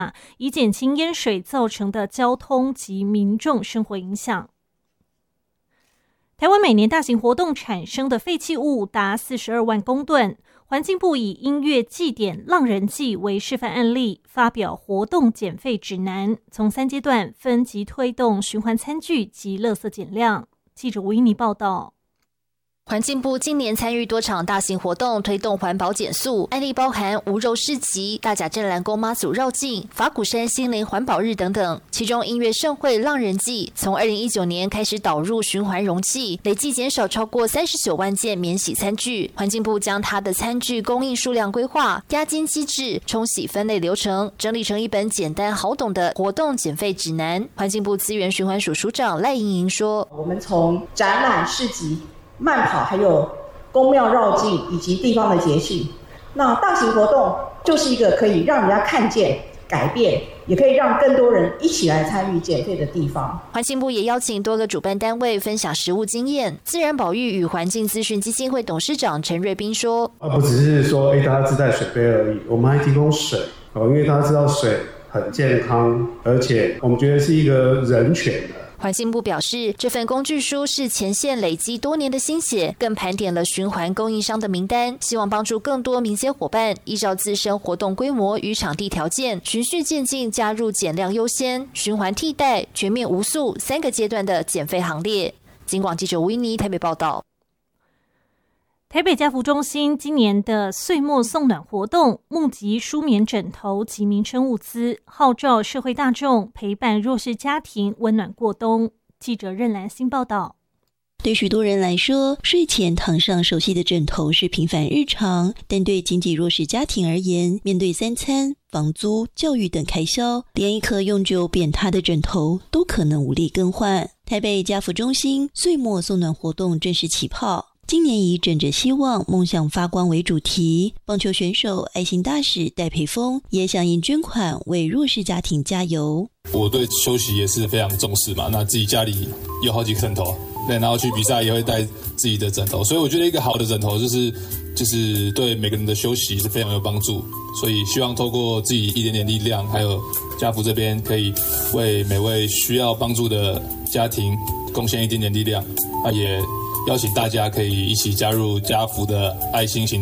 以减轻淹水造成的交通及民众生活影响。台湾每年大型活动产生的废弃物达42万公吨，环境部以音乐祭典浪人祭为示范案例，发表活动减废指南，从3阶段分级推动循环餐具及垃圾减量。记者吴依妮报道。 环境部今年参与多场大型活动，推动环保减塑，案例包含无肉市集、大甲镇澜宫妈祖绕境、法鼓山心灵环保日等等。其中音乐盛会浪人祭从2019年开始导入循环容器，累计减少超过39万件免洗餐具。环境部将它的餐具供应数量规划、押金机制、冲洗分类流程，整理成一本简单好懂的活动减废指南。环境部资源循环署署长赖莹莹说：“ 我们从展览市集、慢跑，还有宫庙绕境以及地方的节庆，那大型活动就是一个可以让人家看见改变，也可以让更多人一起来参与减废的地方。” 环境部也邀请多个主办单位分享实务经验。自然保育与环境资讯基金会董事长陈瑞斌说：“ 不只是说大家自带水杯而已，我们还提供水因为大家知道水很健康，而且我们觉得是一个人权的。” 环境部表示，这份工具书是前线累积多年的心血，更盘点了循环供应商的名单，希望帮助更多民间伙伴依照自身活动规模与场地条件，循序渐进加入减量优先、循环替代、全面无塑3个阶段的减废行列。警广记者吴依妮台北报道。 台北家福中心今年的岁末送暖活动，募集舒眠枕头及民生物资，号召社会大众陪伴弱势家庭温暖过冬。记者任兰欣报道。 对许多人来说，睡前躺上熟悉的枕头是平凡日常，但对经济弱势家庭而言，面对3餐、房租、教育等开销，连一颗永久扁塌的枕头都可能无力更换。台北家福中心岁末送暖活动正式起跑，今年以枕着希望梦想发光为主题，棒球选手爱心大使戴培峰也响应捐款为弱势家庭加油。 我对休息也是非常重视嘛，那自己家里有好几个枕头，对，然后去比赛也会带自己的枕头，所以我觉得一个好的枕头就是对每个人的休息是非常有帮助，所以希望透过自己一点点力量，还有家福这边可以为每位需要帮助的家庭贡献一点点力量，也邀请大家可以一起加入家福的爱心行动。